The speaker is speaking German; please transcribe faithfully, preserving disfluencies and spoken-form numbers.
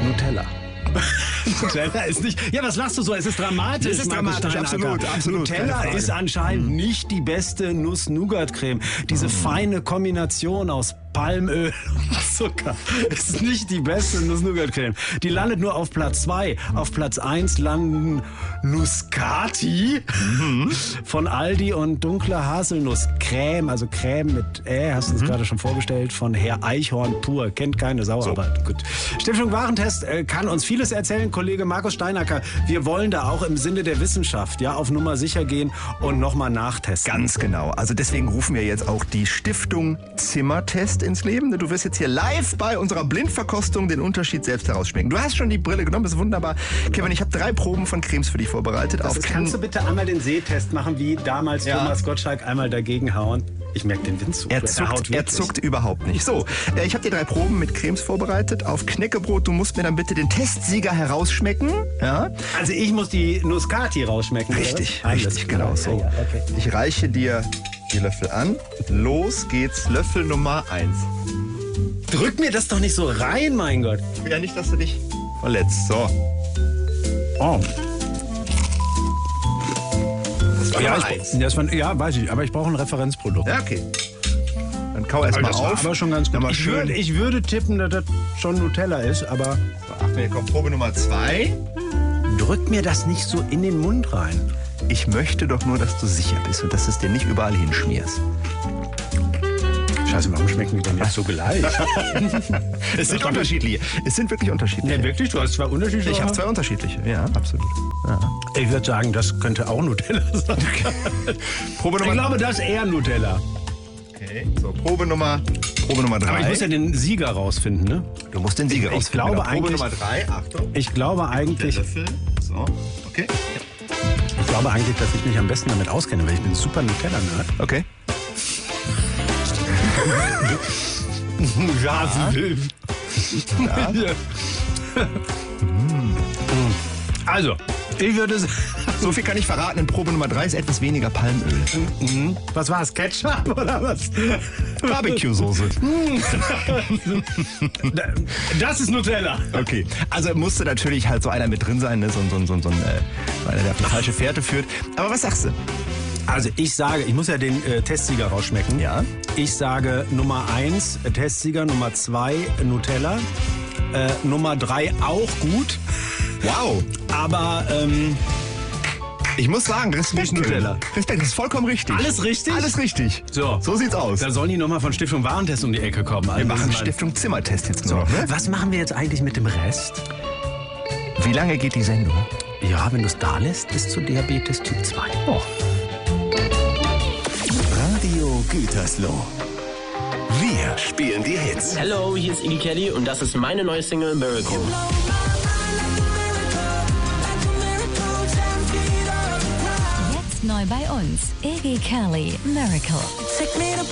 Nutella. Nutella ist nicht... Ja, was lachst du so? Es ist dramatisch. Es ist dramatisch, absolut, absolut. Nutella ist anscheinend mhm. nicht die beste Nuss-Nougat-Creme. Diese mhm. feine Kombination aus Palmöl und Zucker ist nicht die beste Nuss-Nougat-Creme. Die landet nur auf Platz zwei. Auf Platz eins landen Nuscati mhm. von Aldi und dunkle Haselnusscreme, also Creme mit Ä, hast du uns mhm. gerade schon vorgestellt, von Herr Eichhorn pur. Kennt keine Sau, so. Aber gut. Stiftung Warentest äh, kann uns vieles erzählen. Kollege Markus Steinacker, wir wollen da auch im Sinne der Wissenschaft ja auf Nummer sicher gehen und nochmal nachtesten. Ganz genau. Also deswegen rufen wir jetzt auch die Stiftung Zimmertest ins Leben. Du wirst jetzt hier live bei unserer Blindverkostung den Unterschied selbst herausschmecken. Du hast schon die Brille genommen, das ist wunderbar. Kevin, ich habe drei Proben von Cremes für dich vorbereitet. Auf ist, kannst du bitte einmal den Sehtest machen, wie damals ja. Thomas Gottschalk einmal dagegen hauen? Ich merke den Wind zu. Er zuckt, er, er zuckt überhaupt nicht. So, äh, ich habe dir drei Proben mit Cremes vorbereitet. Auf Knäckebrot, du musst mir dann bitte den Testsieger herausschmecken. Ja? Also ich muss die Nuscati rausschmecken. Richtig, richtig, genau so. Ja, okay. Ich reiche dir die Löffel an. Los geht's, Löffel Nummer eins. Drück mir das doch nicht so rein, mein Gott. Ich will ja nicht, dass du dich verletzt. So. Oh. Das war ja, eins. Das war, ja, weiß ich, aber ich brauche ein Referenzprodukt. Ja, okay. Dann kau erst mal das auf. War aber schon ganz gut. Ich würde, ich würde tippen, dass das schon Nutella ist, aber... So, Achtung, hier kommt Probe Nummer zwei. Drück mir das nicht so in den Mund rein. Ich möchte doch nur, dass du sicher bist und dass du es dir nicht überall hinschmierst. Scheiße, warum schmecken die denn jetzt so gleich? Es sind unterschiedliche. Es sind wirklich unterschiedliche. Ja, wirklich? Du hast zwei unterschiedliche? Ich habe zwei unterschiedliche, ja, absolut. Ja. Ich würde sagen, das könnte auch Nutella sein. Probe Nummer ich glaube, das ist eher Nutella. Okay, so, Probe Nummer, Probe Nummer drei. Aber ich muss ja den Sieger rausfinden, ne? Du musst den Sieger ich, rausfinden. Ich glaube genau. Probe eigentlich, Nummer drei, Achtung. Ich glaube eigentlich... Löffel. So, okay. Ich glaube eigentlich, dass ich mich am besten damit auskenne, weil ich bin super Nutella-Nerd. Okay. Ja, ja. ja. Also, ich würde sagen... So viel kann ich verraten, in Probe Nummer drei ist etwas weniger Palmöl. Mhm. Was war es, Ketchup oder was? Barbecue-Soße. Das ist Nutella. Okay, also musste natürlich halt so einer mit drin sein, ne? so, so, so, so ein, äh, einer, der auf eine falsche Fährte führt. Aber was sagst du? Also ich sage, ich muss ja den äh, Testsieger rausschmecken. Ja. Ich sage Nummer eins äh, Testsieger, Nummer zwei Nutella, äh, Nummer drei auch gut. Wow. Aber ähm, ich muss sagen, Respekt, Nutella. Respekt, das ist vollkommen richtig. Alles richtig? Alles richtig. So, so sieht's aus. Da sollen die nochmal von Stiftung Warentest um die Ecke kommen. Also wir machen Stiftung Zimmertest jetzt nur noch. Ne? Was machen wir jetzt eigentlich mit dem Rest? Wie lange geht die Sendung? Ja, wenn du es da lässt, bis zu Diabetes Typ zwei. Oh. Radio Gütersloh. Wir spielen die Hits. Hallo, hier ist Iggy Kelly und das ist meine neue Single Miracle. Jetzt neu bei uns, Iggy Kelly, Miracle.